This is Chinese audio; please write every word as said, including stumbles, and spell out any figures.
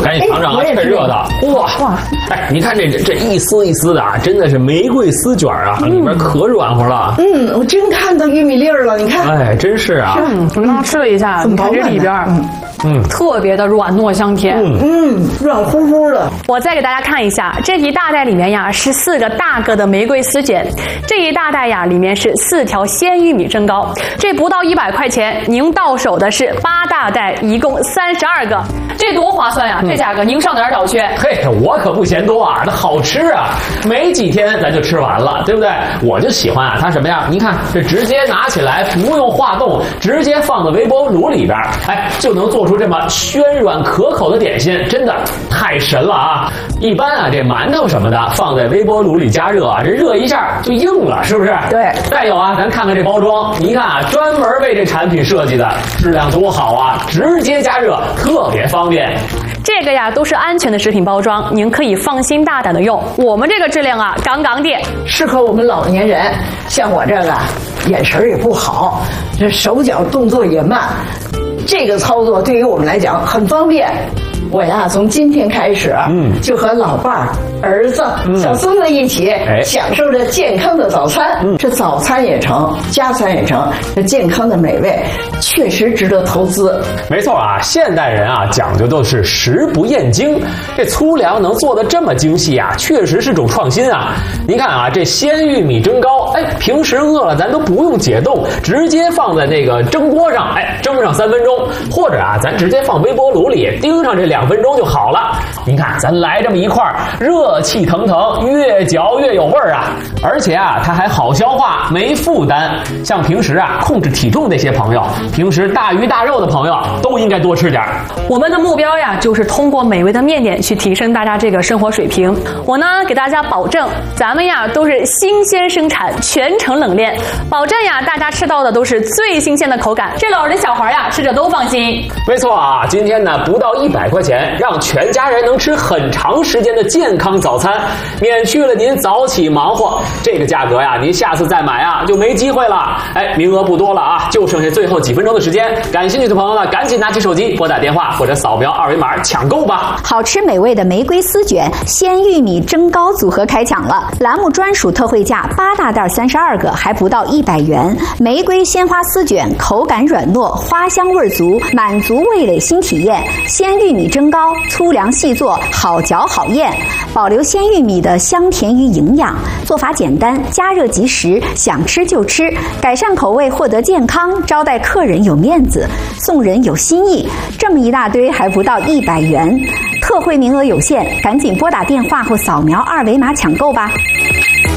赶紧尝尝啊，趁热的。哇哇！哎，你看这这一丝一丝的啊，真的是玫瑰丝卷啊，嗯、里边可软和了。 嗯，我真看到玉米粒儿了，你看。 哎，真是啊。 嗯，我刚刚吃了一下，你看这里边，嗯。嗯，特别的软糯香甜， 嗯嗯，软乎乎的。 我再给大家看一下，这一大袋里面呀是四个大个的玫瑰丝卷，这一大袋呀里面是四条鲜玉米蒸糕，这不到一百块钱，您到手的是八大袋，一共三十二个，这多划算呀！嗯、这价格您上哪儿找去？ 嘿，我可不嫌多啊，那好吃啊，没几天咱就吃完了，对不对？我就喜欢啊，它什么呀？您看这直接拿起来，不用化冻，直接放到微波炉里边，哎，就能做出这么暄软可口的点心，真的太神了啊！一般啊，这馒头什么的放在微波炉里加热啊，这热一下就硬了，是不是？ 对。 再有啊，咱看看这包装，你看啊，专门为这产品设计的，质量多好啊！直接加热，特别方便。 这个呀都是安全的食品包装，您可以放心大胆的用。我们这个质量啊，杠杠的， 适合我们老年人。像我这个眼神也不好，这手脚动作也慢。这个操作对于我们来讲很方便。我呀，从今天开始，嗯，就和老伴儿、儿子、嗯、小孙子一起，哎，享受着健康的早餐。嗯，这早餐也成，加餐也成，这健康的美味，确实值得投资。 没错啊，现代人啊讲究都是食不厌精，这粗粮能做得这么精细啊，确实是种创新啊。您看啊，这鲜玉米蒸糕，哎，平时饿了咱都不用解冻，直接放在那个蒸锅上，哎，蒸上三分钟，或者啊，咱直接放微波炉里叮上这两分钟就好了。您看，咱来这么一块，热气腾腾，越嚼越有味儿啊！而且啊，它还好消化，没负担。像平时啊控制体重那些朋友，平时大鱼大肉的朋友，都应该多吃点。 我们的目标呀，就是通过美味的面点去提升大家这个生活水平。我呢，给大家保证，咱们呀都是新鲜生产，全程冷链，保证呀大家吃到的都是最新鲜的口感。这老人小孩呀吃着都放心。 没错啊，今天呢不到一百块钱，让全家人能吃很长时间的健康早餐，免去了您早起忙活。这个价格呀，您下次再买啊就没机会了。哎，名额不多了啊，就剩下最后几分钟的时间。感兴趣的朋友呢，赶紧拿起手机拨打电话或者扫描二维码抢购吧。 好吃美味的玫瑰丝卷、鲜玉米蒸糕组合开抢了，栏目专属特惠价八大袋三十二个，还不到一百元。玫瑰鲜花丝卷口感软糯，花香味足，满足味蕾新体验。鲜玉米蒸糕粗粮细做，好嚼好咽，保留鲜玉米的香甜与营养。做法简单，加热即食，想吃就吃，改善口味，获得健康，招待客人有面子，送人有新意。这么一大堆还不到一百元，特惠名额有限，赶紧拨打电话或扫描二维码抢购吧。